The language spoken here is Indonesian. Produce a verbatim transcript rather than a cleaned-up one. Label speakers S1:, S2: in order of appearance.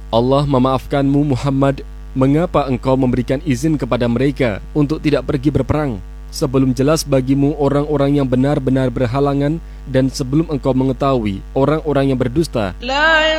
S1: Allah memaafkanmu Muhammad. Mengapa engkau memberikan izin kepada mereka untuk tidak pergi berperang, sebelum jelas bagimu orang-orang yang benar-benar berhalangan, dan sebelum engkau mengetahui orang-orang yang berdusta?